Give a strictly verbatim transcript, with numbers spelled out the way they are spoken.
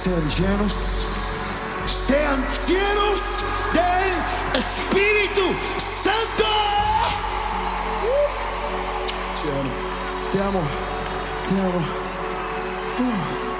Sean llenos, sean llenos del Espíritu Santo. Uh. Te amo, te amo. Uh.